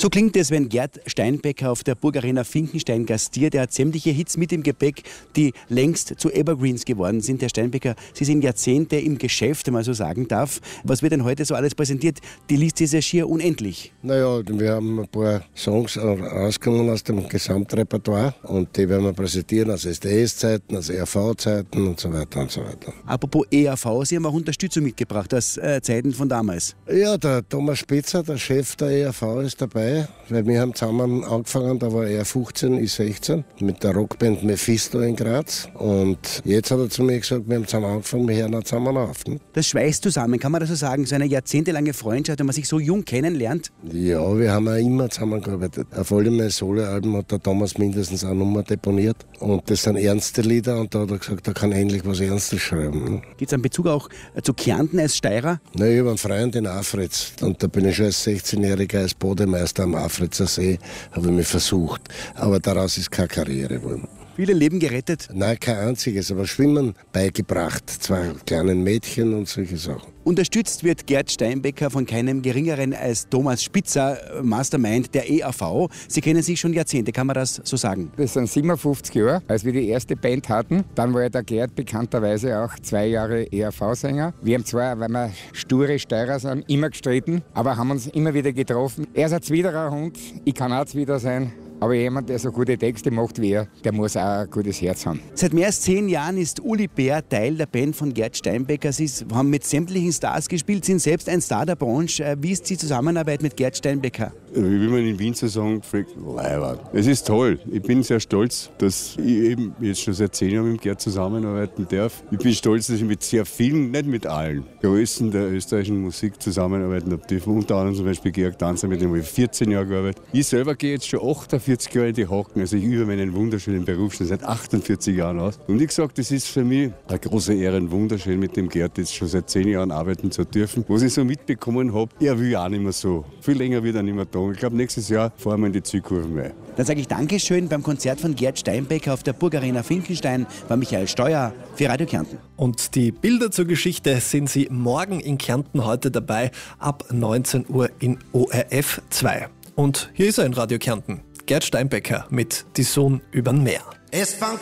So klingt es, wenn Gerd Steinbecker auf der Burgarena Finkenstein gastiert. Er hat sämtliche Hits mit im Gepäck, die längst zu Evergreens geworden sind. Herr Steinbecker, Sie sind Jahrzehnte im Geschäft, wenn man so sagen darf. Was wird denn heute so alles präsentiert? Die Liste ist ja schier unendlich. Naja, wir haben ein paar Songs rausgenommen aus dem Gesamtrepertoire und die werden wir präsentieren aus SDS-Zeiten, aus ERV-Zeiten und so weiter und so weiter. Apropos ERV, Sie haben auch Unterstützung mitgebracht aus Zeiten von damals. Ja, der Thomas Spitzer, der Chef der ERV, ist dabei, weil wir haben zusammen angefangen, da war er 15, ich 16, mit der Rockband Mephisto in Graz. Und jetzt hat er zu mir gesagt, wir haben zusammen angefangen, wir hören auch zusammen auf. Ne? Das schweißt zusammen, kann man das so sagen, so eine jahrzehntelange Freundschaft, wenn man sich so jung kennenlernt? Ja, wir haben auch immer zusammengearbeitet. Auf alle meine Soloalben hat der Thomas mindestens eine Nummer deponiert. Und das sind ernste Lieder und da hat er gesagt, er kann endlich was Ernstes schreiben. Ne? Gibt es einen Bezug auch zu Kärnten als Steirer? Na, ich habe einen Freund in Afritz und da bin ich schon als 16-Jähriger als Bodemeister am Afritzer See, habe ich mich versucht. Aber daraus ist keine Karriere geworden. Viele Leben gerettet? Nein, kein einziges, aber Schwimmen beigebracht. 2 kleinen Mädchen und solche Sachen. Unterstützt wird Gerd Steinbecker von keinem Geringeren als Thomas Spitzer, Mastermind der ERV. Sie kennen sich schon Jahrzehnte, kann man das so sagen? Das sind 57 Jahre, als wir die erste Band hatten. Dann war ja der Gerd bekannterweise auch 2 Jahre ERV-Sänger. Wir haben zwar, weil wir sture Steirer sind, immer gestritten, aber haben uns immer wieder getroffen. Er ist ein Zwiderer Hund, ich kann auch Zwider sein. Aber jemand, der so gute Texte macht wie er, der muss auch ein gutes Herz haben. Seit mehr als 10 Jahren ist Uli Bär Teil der Band von Gerd Steinbecker. Sie haben mit sämtlichen Stars gespielt, sind selbst ein Star der Branche. Wie ist die Zusammenarbeit mit Gerd Steinbecker? Wie man in Wien so sagen, es ist toll. Ich bin sehr stolz, dass ich eben jetzt schon seit 10 Jahren mit Gerd zusammenarbeiten darf. Ich bin stolz, dass ich mit sehr vielen, nicht mit allen, Größen der österreichischen Musik zusammenarbeiten habe dürfen. Unter anderem zum Beispiel Georg Danzer, mit dem habe ich 14 Jahre gearbeitet. Ich selber gehe jetzt schon 48 Jahre in die Haken. Also ich übe meinen wunderschönen Beruf schon seit 48 Jahren aus. Und ich sage, das ist für mich eine große Ehre und wunderschön, mit dem Gerd jetzt schon seit 10 Jahren arbeiten zu dürfen. Was ich so mitbekommen habe, er will auch nicht mehr so. Viel länger wird er nicht mehr da. Ich glaube, nächstes Jahr fahren wir in die Zielkurven rein. Dann sage ich Dankeschön beim Konzert von Gerd Steinbecker auf der Burgarena Finkenstein war Michael Steuer für Radio Kärnten. Und die Bilder zur Geschichte sind Sie morgen in Kärnten heute dabei, ab 19 Uhr in ORF 2. Und hier ist er in Radio Kärnten. Gerd Steinbecker mit Die Sohn übern Meer. Es fängt